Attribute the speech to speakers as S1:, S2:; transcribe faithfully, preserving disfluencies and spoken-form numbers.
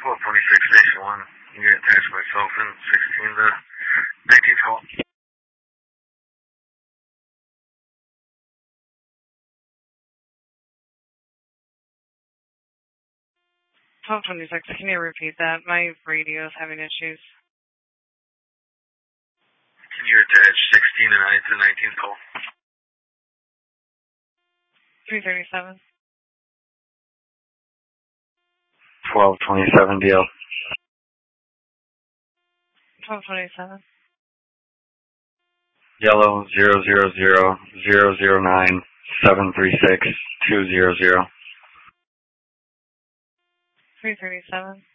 S1: twelve twenty-six Station one. You get attached myself in sixteen to nineteen call.
S2: twelve twenty-six, can you repeat that? My radio is having issues.
S1: Can you attach sixteen to nineteen call?
S2: three thirty-seven.
S1: twelve twenty-seven D L.
S2: twelve twenty-seven.
S1: Yellow zero zero zero zero zero nine seven three six two zero zero.
S2: three thirty-seven.